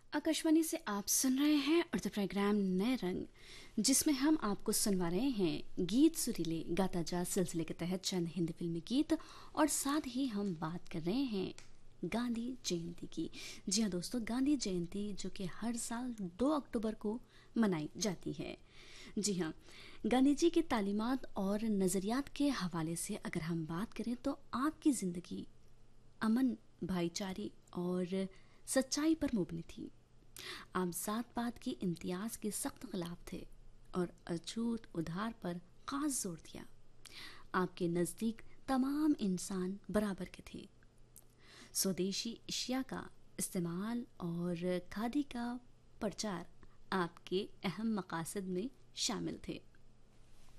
आकाशवाणी से आप सुन रहे हैं उर्दू प्रोग्राम नए रंग, जिसमें हम आपको सुनवा रहे हैं गीत सुरीले गाता जा सिलसिले के तहत चंद हिंदी फिल्मी गीत। और साथ ही हम बात कर रहे हैं गांधी जयंती की। जी हाँ दोस्तों, गांधी जयंती जो कि हर साल 2 अक्टूबर को मनाई जाती है। जी हाँ, गांधी जी की तालीमात और नज़रियात के हवाले से अगर हम बात करें तो आपकी ज़िंदगी अमन, भाईचारे और सच्चाई पर मुबनी थी। आप जात पात की इम्तियाज के सख्त खिलाफ थे और अछूत उधार पर खास जोर दिया। आपके नज़दीक तमाम इंसान बराबर के थे। स्वदेशी अशिया का इस्तेमाल और खादी का प्रचार आपके अहम मकासद में शामिल थे।